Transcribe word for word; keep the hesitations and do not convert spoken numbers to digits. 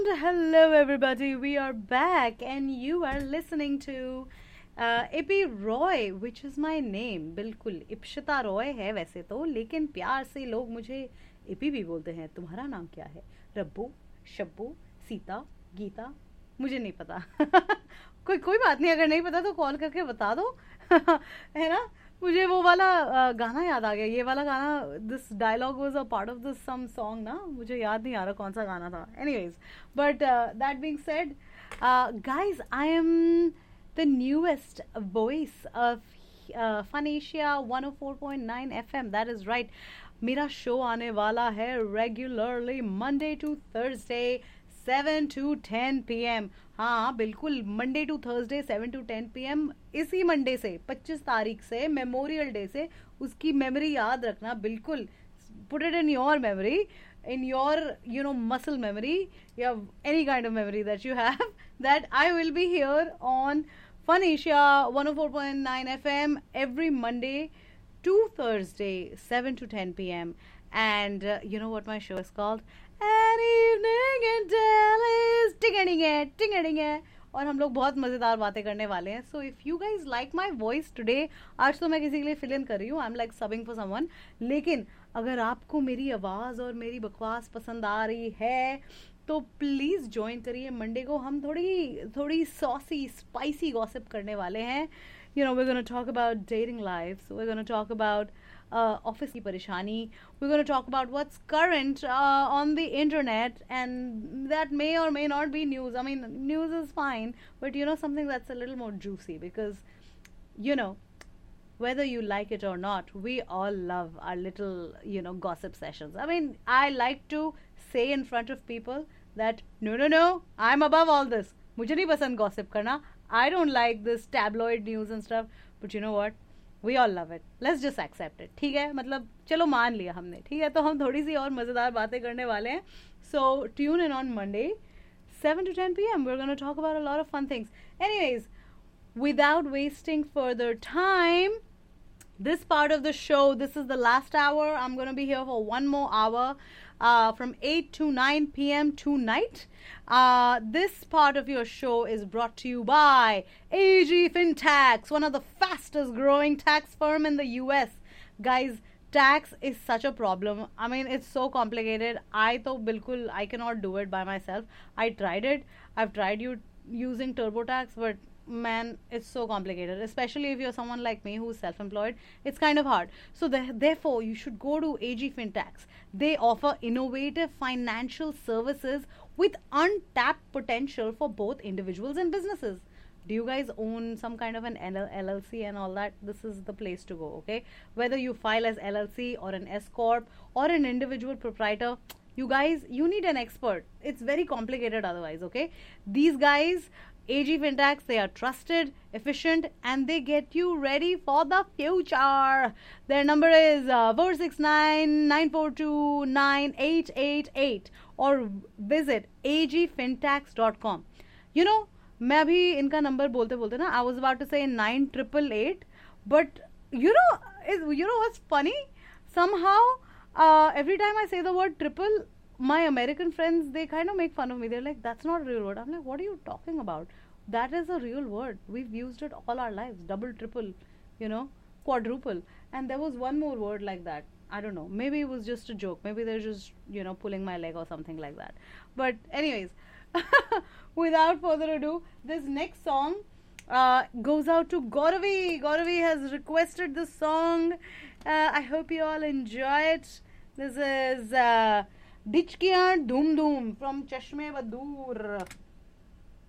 Hello, everybody. We are back, and you are listening to uh, Ippy Roy, which is my name. बिल्कुल इप्शिता रॉय है वैसे तो, लेकिन प्यार से लोग मुझे इपी भी बोलते हैं. तुम्हारा नाम क्या है? रब्बू, शब्बू, सीता, गीता? मुझे नहीं पता. कोई कोई बात नहीं, अगर नहीं पता तो कॉल करके बता दो. है ना. मुझे वो वाला अ, गाना याद आ गया. ये वाला गाना, this dialogue was a part of this some song ना. मुझे याद नहीं आ रहा कौन सा गाना था. Anyways, but that being said, guys, I am the newest voice of fun Asia one O four point nine F M. That is right. मेरा शो आने वाला है regularly Monday to Thursday seven to ten P M. हाँ बिल्कुल, Monday to Thursday seven to ten P M. इसी Monday से पच्चीस तारीख से, मेमोरियल डे से. उसकी मेमोरी याद रखना बिल्कुल. Put it in your memory, in your you know muscle memory, you have any kind of memory that you have, that I will be here on Fun Asia one oh four point nine F M every Monday to Thursday seven to ten p m. And uh, you know what my show is called? An Evening in Dallas. टिंगडिंग है, टिंगडिंग है. और हम लोग बहुत मज़ेदार बातें करने वाले हैं. So if you guys like my voice today, आज तो मैं किसी के लिए फिल इन कर रही हूँ, I am like सबिंग for someone. लेकिन अगर आपको मेरी आवाज़ और मेरी बकवास पसंद आ रही है तो प्लीज़ ज्वाइन करिए. मंडे को हम थोड़ी थोड़ी सॉसी स्पाइसी गॉसिप करने वाले हैं. You know, we gonna talk about dating life, we gonna talk about office की परेशानी, we gonna talk about what's current on the internet, and that may और may not be news. I mean, news is fine, but you know something that's a little more juicy, because you know, whether you like it or not, we all love our little, you know, gossip sessions. I mean, I like to say in front of people that no, no, no, I'm above all this. मुझे नहीं पसंद gossip करना. I don't like this tabloid news and stuff. But you know what? We all love it. Let's just accept it. ठीक है, मतलब चलो मान लिया हमने. ठीक है, तो हम थोड़ी सी और मज़ेदार बातें करने वाले हैं. So tune in on Monday, seven to ten p m. We're going to talk about a lot of fun things. Anyways, without wasting further time, this part of the show, this is the last hour. I'm going to be here for one more hour, uh, from eight to nine p m tonight. Uh, this part of your show is brought to you by A G FinTax, one of the fastest growing tax firm in the U S. Guys, tax is such a problem. I mean, it's so complicated. I to bilkul, I cannot do it by myself. I tried it. I've tried you using TurboTax, but man, it's so complicated, especially if you're someone like me who's self-employed. It's kind of hard. So the, therefore, you should go to A G FinTax. They offer innovative financial services with untapped potential for both individuals and businesses. Do you guys own some kind of an L L C and all that? This is the place to go, okay? Whether you file as L L C or an S corp or an individual proprietor, you guys, you need an expert. It's very complicated otherwise, okay? These guys, A G FinTax, they are trusted, efficient, and they get you ready for the future. Their number is uh, four six nine, nine four two, nine eight eight eight, or visit a g fintax dot com. You know, मैं अभी इनका number बोलते बोलते ना, I was about to say nine triple eight, but you know, is you know what's funny? Somehow, uh, every time I say the word triple, my American friends, they kind of make fun of me. They're like, that's not a real word. I'm like, what are you talking about? That is a real word. We've used it all our lives. Double, triple, you know, quadruple. And there was one more word like that. I don't know. Maybe it was just a joke. Maybe they're just, you know, pulling my leg or something like that. But anyways, without further ado, this next song uh, goes out to Gauravi. Gauravi has requested this song. Uh, I hope you all enjoy it. This is... Uh, Dichkiyan Dhoom Dhoom from Chashme Badur.